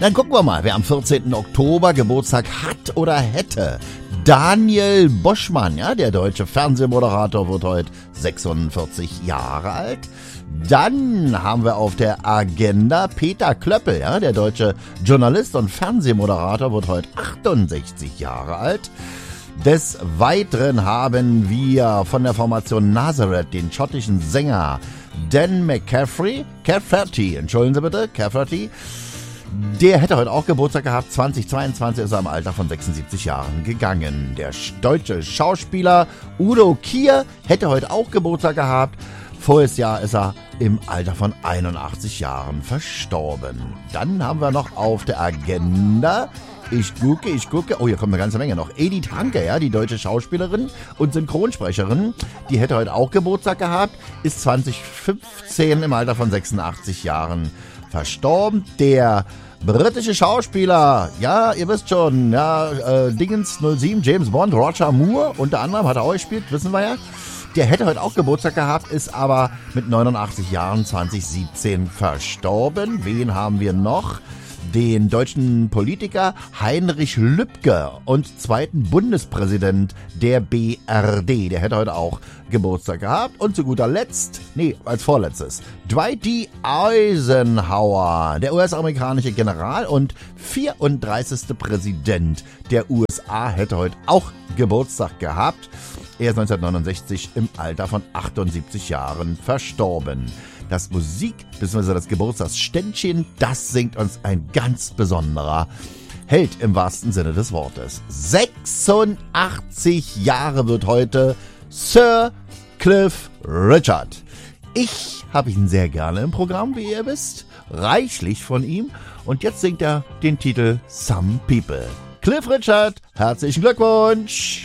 Dann gucken wir mal, wer am 14. Oktober Geburtstag hat oder hätte. Daniel Boschmann, ja, der deutsche Fernsehmoderator, wird heute 46 Jahre alt. Dann haben wir auf der Agenda Peter Klöppel, ja, der deutsche Journalist und Fernsehmoderator, wird heute 68 Jahre alt. Des Weiteren haben wir von der Formation Nazareth den schottischen Sänger Dan Cafferty, entschuldigen Sie bitte, Cafferty. Der hätte heute auch Geburtstag gehabt. 2022 ist er im Alter von 76 Jahren gegangen. Der deutsche Schauspieler Udo Kier hätte heute auch Geburtstag gehabt. Voriges Jahr ist er im Alter von 81 Jahren verstorben. Dann haben wir noch auf der Agenda, ich gucke, oh, hier kommt eine ganze Menge noch. Edith Hanke, ja, die deutsche Schauspielerin und Synchronsprecherin, die hätte heute auch Geburtstag gehabt, ist 2015 im Alter von 86 Jahren verstorben. Der britische Schauspieler, ja, ihr wisst schon, ja, Dingens 07, James Bond, Roger Moore, unter anderem hat er auch gespielt, wissen wir ja. Der hätte heute auch Geburtstag gehabt, ist aber mit 89 Jahren 2017 verstorben. Wen haben wir noch? Den deutschen Politiker Heinrich Lübke und zweiten Bundespräsident der BRD. Der hätte heute auch Geburtstag gehabt. Und zu guter Letzt, als vorletztes, Dwight D. Eisenhower, der US-amerikanische General und 34. Präsident der USA, hätte heute auch Geburtstag gehabt. Er ist 1969 im Alter von 78 Jahren verstorben. Das bzw. das Geburtstagsständchen, das singt uns ein ganz besonderer Held im wahrsten Sinne des Wortes. 86 Jahre wird heute Sir Cliff Richard. Ich habe ihn sehr gerne im Programm, wie ihr wisst. Reichlich von ihm. Und jetzt singt er den Titel Some People. Cliff Richard, herzlichen Glückwunsch!